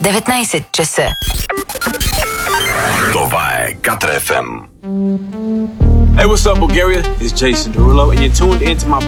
19 čase. Това е Катра FM. Hey, what's up, Bulgaria? It's Jason Derulo, and you're tuned into my